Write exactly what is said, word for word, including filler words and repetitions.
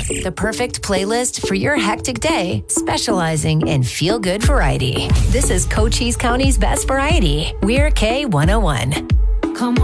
the perfect playlist for your hectic day, specializing in feel-good variety. This is Cochise County's best variety. We're K one oh one. Come